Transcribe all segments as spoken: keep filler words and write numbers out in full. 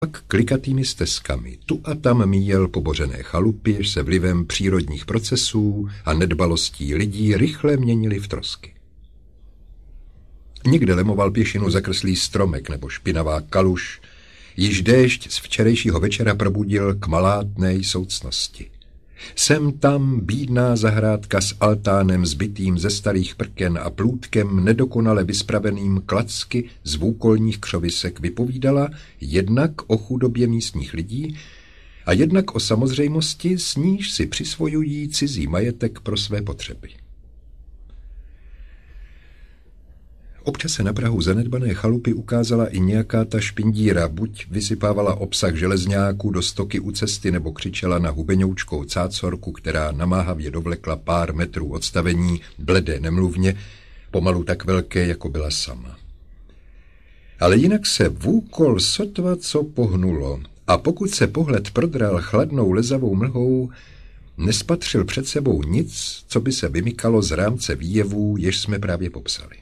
Pak klikatými stezkami tu a tam míjel pobořené chalupy, jež se vlivem přírodních procesů a nedbalostí lidí rychle měnily v trosky. Někde lemoval pěšinu zakrslý stromek nebo špinavá kaluž, již déšť z včerejšího večera probudil k malátné soucnosti. Sem tam bídná zahrádka s altánem zbytým ze starých prken a plůtkem nedokonale vyspraveným klacky z vůkolních křovisek vypovídala jednak o chudobě místních lidí a jednak o samozřejmosti, s níž si přisvojují cizí majetek pro své potřeby. Občas se na prahu zanedbané chalupy ukázala i nějaká ta špindíra, buď vysypávala obsah železňáků do stoky u cesty, nebo křičela na hubeňoučkou cácorku, která namáhavě dovlekla pár metrů odstavení, bledé nemluvně, pomalu tak velké, jako byla sama. Ale jinak se vůkol sotva co pohnulo, a pokud se pohled prodral chladnou lezavou mlhou, nespatřil před sebou nic, co by se vymykalo z rámce výjevů, jež jsme právě popsali.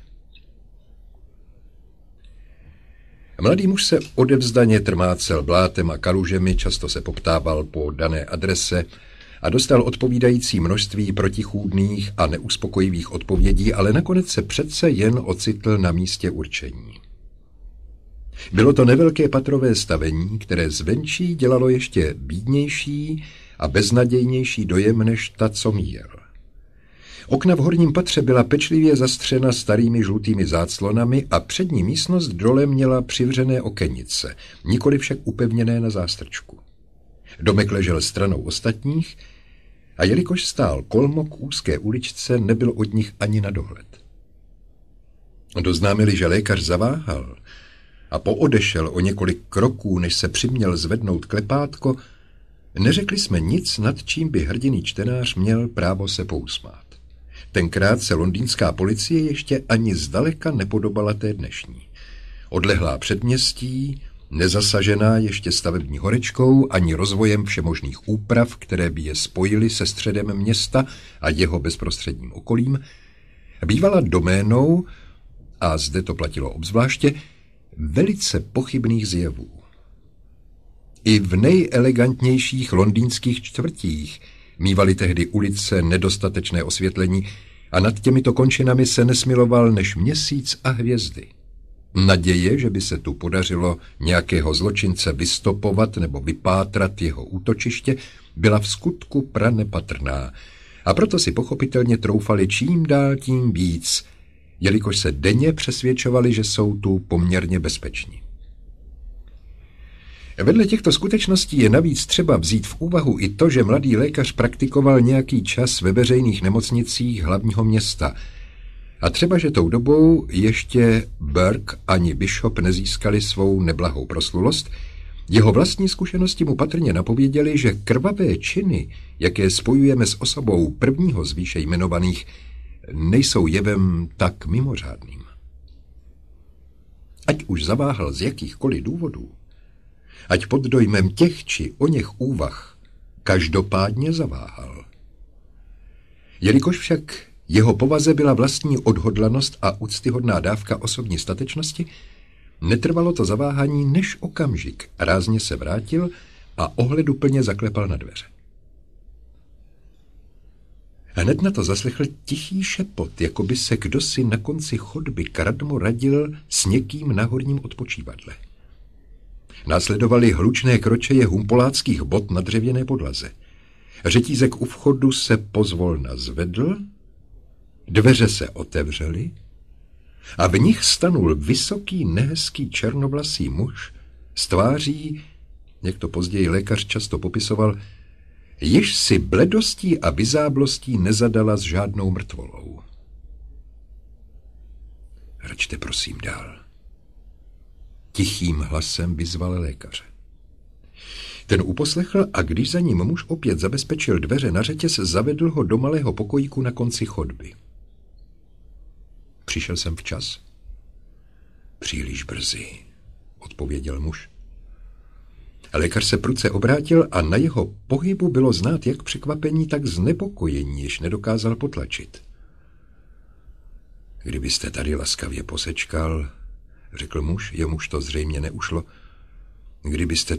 Mladý muž se odevzdaně trmácel blátem a kalužemi, často se poptával po dané adrese a dostal odpovídající množství protichůdných a neuspokojivých odpovědí, ale nakonec se přece jen ocitl na místě určení. Bylo to nevelké patrové stavení, které zvenčí dělalo ještě bídnější a beznadějnější dojem než ta, co míjel. Okna v horním patře byla pečlivě zastřena starými žlutými záclonami a přední místnost dole měla přivřené okenice, nikoli však upevněné na zástrčku. Domek ležel stranou ostatních a jelikož stál kolmo k úzké uličce, nebyl od nich ani na dohled. Doznámili, že lékař zaváhal a poodešel o několik kroků, než se přiměl zvednout klepátko, neřekli jsme nic, nad čím by hrdinný čtenář měl právo se pousmát. Tenkrát se londýnská policie ještě ani zdaleka nepodobala té dnešní. Odlehlá předměstí, nezasažená ještě stavební horečkou ani rozvojem všemožných úprav, které by je spojily se středem města a jeho bezprostředním okolím, bývala doménou, a zde to platilo obzvláště, velice pochybných zjevů. I v nejelegantnějších londýnských čtvrtích mívaly tehdy ulice nedostatečné osvětlení a nad těmito končinami se nesmiloval než měsíc a hvězdy. Naděje, že by se tu podařilo nějakého zločince vystopovat nebo vypátrat jeho útočiště, byla v skutku pranepatrná a proto si pochopitelně troufali čím dál tím víc, jelikož se denně přesvědčovali, že jsou tu poměrně bezpeční. Vedle těchto skutečností je navíc třeba vzít v úvahu i to, že mladý lékař praktikoval nějaký čas ve veřejných nemocnicích hlavního města a třeba, že tou dobou ještě Burke ani Bishop nezískali svou neblahou proslulost, jeho vlastní zkušenosti mu patrně napověděly, že krvavé činy, jaké spojujeme s osobou prvního z výše jmenovaných, nejsou jevem tak mimořádným. Ať už zaváhal z jakýchkoliv důvodů, ať pod dojmem těch či oněch úvah, každopádně zaváhal. Jelikož však jeho povaze byla vlastní odhodlanost a úctyhodná dávka osobní statečnosti, netrvalo to zaváhání než okamžik, rázně se vrátil a ohleduplně zaklepal na dveře. Hned na to zaslechl tichý šepot, jako by se kdosi na konci chodby kradmo radil s někým na horním odpočívadle. Následovaly hlučné kročeje humpoláckých bot na dřevěné podlaze. Řetízek u vchodu se pozvolna zvedl, dveře se otevřely a v nich stanul vysoký, nehezký černovlasý muž s tváří, jak to později lékař často popisoval, již si bledostí a vyzáblostí nezadala s žádnou mrtvolou. Račte prosím dál. Tichým hlasem vyzval lékaře. Ten uposlechl a když za ním muž opět zabezpečil dveře na řetěz, zavedl ho do malého pokojíku na konci chodby. Přišel jsem včas? Příliš brzy, odpověděl muž. Lékař se prudce obrátil a na jeho pohybu bylo znát jak překvapení, tak znepokojení, jež nedokázal potlačit. Kdybyste tady laskavě posečkal, řekl muž, jemuž to zřejmě neušlo, Kdybyste